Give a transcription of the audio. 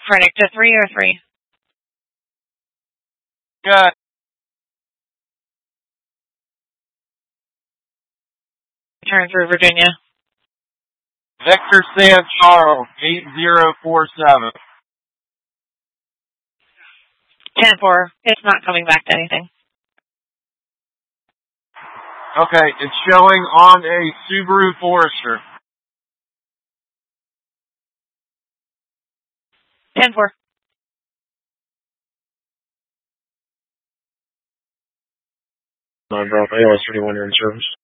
Predict to 3 or 3. Good. Turn through Virginia. Victor San Charles, 8047. 10-4. It's not coming back to anything. Okay, it's showing on a Subaru Forester. 10-4. ALS 31, you're in service.